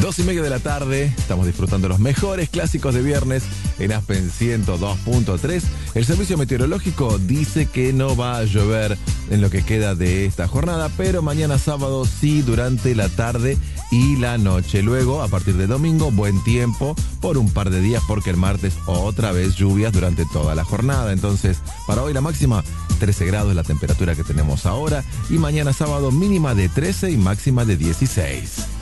2:30 de la tarde, estamos disfrutando los mejores clásicos de viernes en Aspen 102.3. El servicio meteorológico dice que no va a llover en lo que queda de esta jornada, pero mañana sábado sí durante la tarde y la noche. Luego, a partir de domingo, buen tiempo por un par de días, porque el martes otra vez lluvias durante toda la jornada. Entonces, para hoy la máxima 13 grados la temperatura que tenemos ahora, y mañana sábado mínima de 13 y máxima de 16.